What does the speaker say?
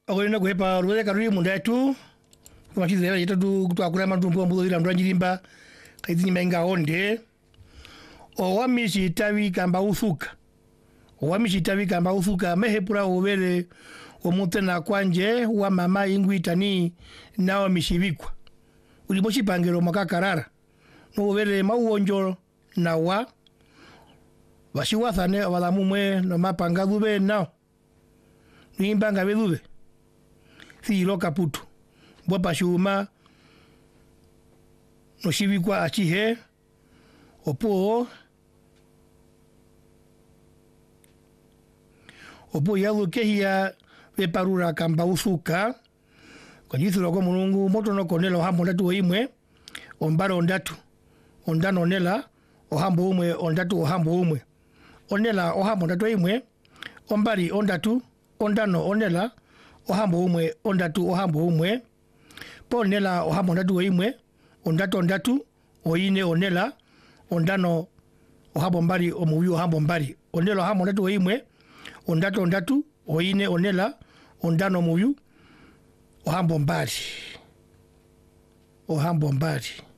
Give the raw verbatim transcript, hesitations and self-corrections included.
akwenda kuhepa ruwele karuri mundatu kumachizera yita du kutwakura mandumbu mbuzo ila ndranjirimba kaizini menga onde owamishi tawi kamba usuka owamishi tawi kamba usuka mehepura ovele omutena kwanje wa mama ingwitani nao mishibikwa uliboshi pangero makakarara no ovele mauonjo na wa washiwathane walamumwe no mapanga dube nao nimbanga bedube thilo kaputu bopa shuma no shibikwa achihe opo opo yalu kehia beparura kamba usuka kanyithuro ko mulungu moto no konelo hambo ndatu imwe ombaro ondatu ondano nela ohambo umwe ondatu ohambo umwe onela ohambo ndatu imwe ombari ondatu ondano onela ohambo umwe ondatu ohambo umwe ponela ohambo ndatu imwe ondatu ondatu oine onela ondano ohambo mbari omuyu ohambo mbari onela ohambo ndatu imwe ondatu ondatu oine onela ondano muyu ohambo mbari ohambo mbari